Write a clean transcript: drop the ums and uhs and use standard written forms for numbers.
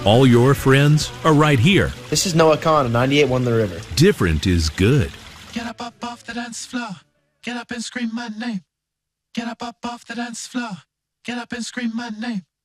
All your friends are right here. This is Noah Khan of 98.1 The River. Different is good. Get up off the dance floor. Get up and scream my name. Get up off the dance floor. Get up and scream my name.